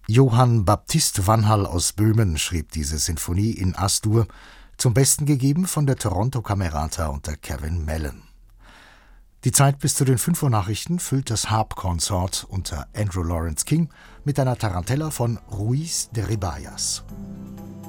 Johann Baptist Vanhall aus Böhmen schrieb diese Sinfonie in As-Dur, zum Besten gegeben von der Toronto Camerata unter Kevin Mellon. Die Zeit bis zu den 5 Uhr Nachrichten füllt das Harp Consort unter Andrew Lawrence King mit einer Tarantella von Ruiz de Ribayas.